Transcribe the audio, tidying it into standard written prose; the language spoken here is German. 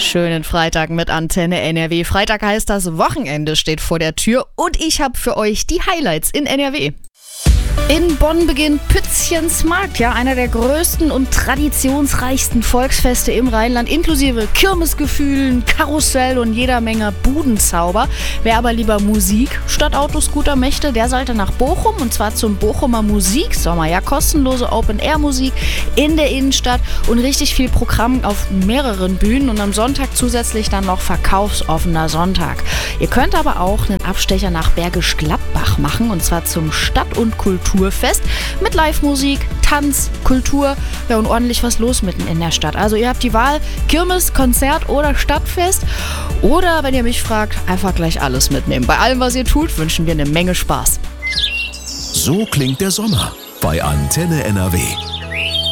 schönen Freitag mit Antenne NRW. Freitag heißt das Wochenende steht vor der Tür und ich habe für euch die Highlights in NRW. In Bonn beginnt Pützchens Markt, ja, einer der größten und traditionsreichsten Volksfeste im Rheinland, inklusive Kirmesgefühlen, Karussell und jeder Menge Budenzauber. Wer aber lieber Musik statt Autoscooter möchte, der sollte nach Bochum, und zwar zum Bochumer Musiksommer. Ja, kostenlose Open-Air-Musik in der Innenstadt und richtig viel Programm auf mehreren Bühnen und am Sonntag zusätzlich dann noch verkaufsoffener Sonntag. Ihr könnt aber auch einen Abstecher nach Bergisch Gladbach machen, und zwar zum Stadt- und Kulturfest mit Live-Musik, Tanz, Kultur, ja, und ordentlich was los mitten in der Stadt. Also ihr habt die Wahl, Kirmes, Konzert oder Stadtfest. Oder, wenn ihr mich fragt, einfach gleich alles mitnehmen. Bei allem, was ihr tut, wünschen wir eine Menge Spaß. So klingt der Sommer bei Antenne NRW.